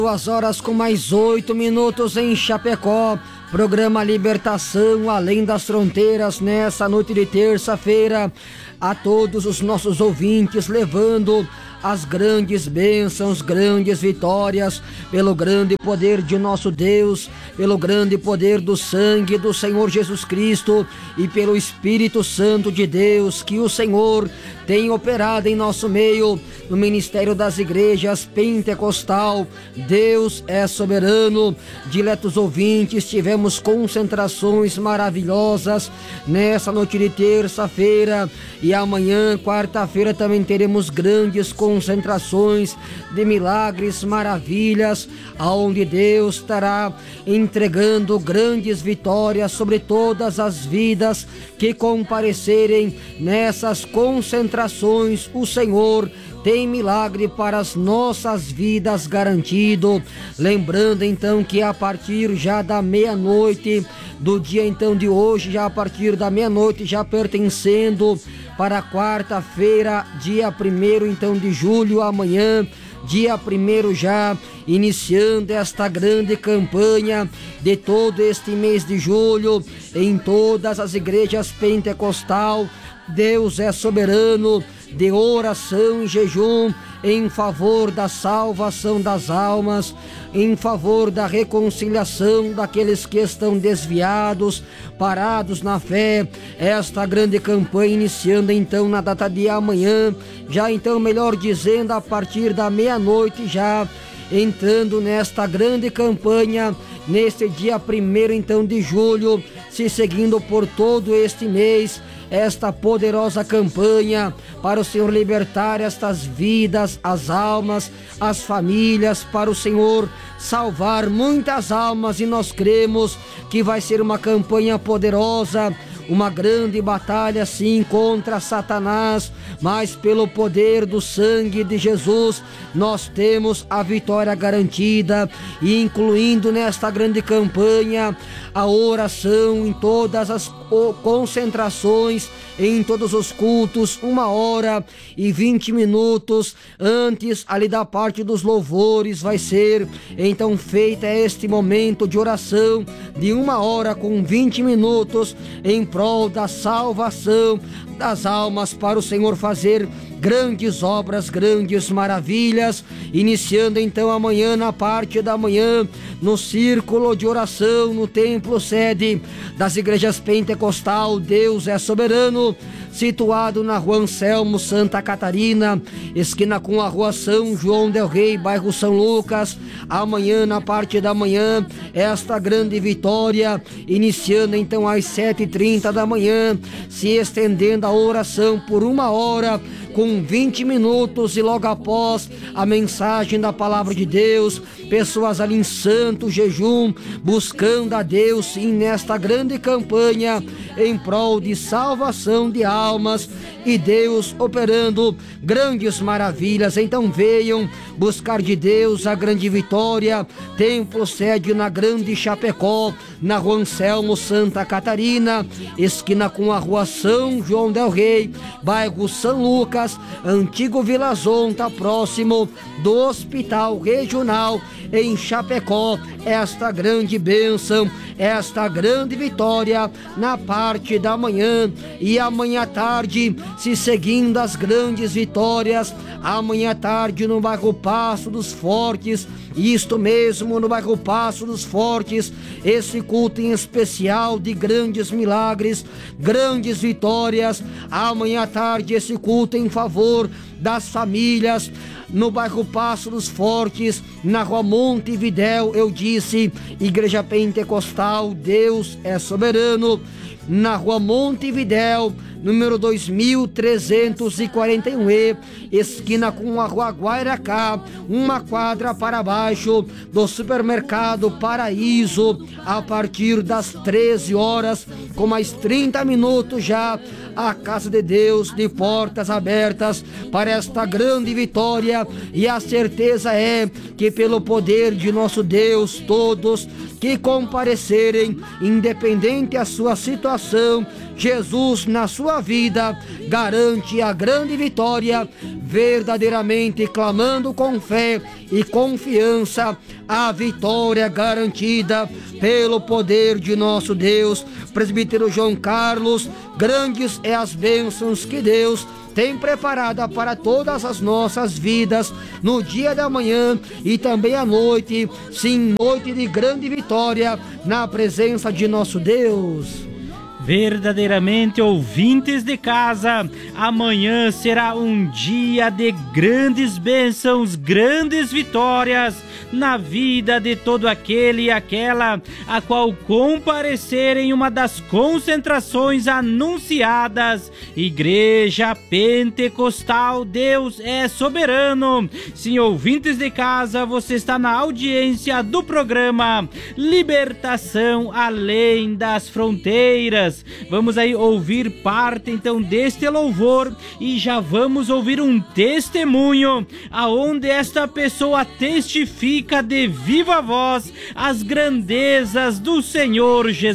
2 horas com mais 8 minutos em Chapecó. Programa Libertação Além das Fronteiras, nessa noite de terça-feira, a todos os nossos ouvintes, levando as grandes bênçãos, grandes vitórias, pelo grande poder de nosso Deus, pelo grande poder do sangue do Senhor Jesus Cristo e pelo Espírito Santo de Deus, que o Senhor tem operado em nosso meio, no Ministério das Igrejas Pentecostal. Deus é soberano. Diletos ouvintes, tivemos concentrações maravilhosas nessa noite de terça-feira, e amanhã, quarta-feira, também teremos grandes concentrações de milagres, maravilhas, aonde Deus estará entregando grandes vitórias sobre todas as vidas que comparecerem nessas concentrações. O Senhor tem milagre para as nossas vidas garantido. Lembrando então que a partir já da meia-noite do dia então de hoje, já a partir da meia-noite, já pertencendo para quarta-feira, dia 1º então de julho, amanhã, dia 1º, já iniciando esta grande campanha de todo este mês de julho em todas as igrejas pentecostal. Deus é soberano, de oração e jejum em favor da salvação das almas, em favor da reconciliação daqueles que estão desviados, parados na fé. Esta grande campanha iniciando então na data de amanhã, já então, melhor dizendo, a partir da meia-noite, já entrando nesta grande campanha, neste dia 1º então de julho, se seguindo por todo este mês, esta poderosa campanha para o Senhor libertar estas vidas, as almas, as famílias, para o Senhor salvar muitas almas. E nós cremos que vai ser uma campanha poderosa, uma grande batalha sim contra Satanás, mas pelo poder do sangue de Jesus nós temos a vitória garantida, e incluindo nesta grande campanha a oração em todas as concentrações, em todos os cultos, 1h20 antes ali da parte dos louvores, vai ser então feita este momento de oração de 1h20 em prol da salvação das almas, para o Senhor fazer grandes obras, grandes maravilhas, iniciando então amanhã, na parte da manhã, no círculo de oração, no templo sede das igrejas pentecostal. Deus é soberano, situado na rua Anselmo, Santa Catarina, esquina com a rua São João del Rei, bairro São Lucas. Amanhã, na parte da manhã, esta grande vitória, iniciando então às 7h30 da manhã, se estendendo a oração por 1h20 e logo após a mensagem da palavra de Deus, pessoas ali em santo jejum, buscando a Deus sim nesta grande campanha em prol de salvação de almas, e Deus operando grandes maravilhas. Então venham buscar de Deus a grande vitória. Templo sede na Grande Chapecó, na rua Anselmo, Santa Catarina, esquina com a rua São João del Rei, bairro São Lucas, antigo Vila Zonta, próximo do Hospital Regional em Chapecó. Esta grande bênção, esta grande vitória na parte da manhã, e amanhã à tarde, se seguindo as grandes vitórias, amanhã à tarde no bairro Passo dos Fortes, isto mesmo, no bairro Passo dos Fortes, esse culto em especial de grandes milagres, grandes vitórias. Amanhã à tarde esse culto em favor das famílias, no bairro Passo dos Fortes, na rua Montevidéu. Eu disse, Igreja Pentecostal, Deus é soberano, na rua Montevidéu, número 2341E, esquina com a rua Guairacá, uma quadra para baixo do supermercado Paraíso, a partir das 13 horas, com mais 30 minutos já, a Casa de Deus de portas abertas para esta grande vitória. E a certeza é que pelo poder de nosso Deus, todos que comparecerem, independente a sua situação, Jesus, na sua vida, garante a grande vitória, verdadeiramente clamando com fé e confiança a vitória garantida pelo poder de nosso Deus. Presbítero João Carlos, grandes é as bênçãos que Deus tem preparada para todas as nossas vidas no dia da manhã e também à noite, sim, noite de grande vitória na presença de nosso Deus. Verdadeiramente, ouvintes de casa, amanhã será um dia de grandes bênçãos, grandes vitórias na vida de todo aquele e aquela a qual comparecer em uma das concentrações anunciadas. Igreja Pentecostal, Deus é soberano. Sim, ouvintes de casa, você está na audiência do programa Libertação Além das Fronteiras. Vamos aí ouvir parte então deste louvor e já vamos ouvir um testemunho aonde esta pessoa testifica de viva voz as grandezas do Senhor Jesus.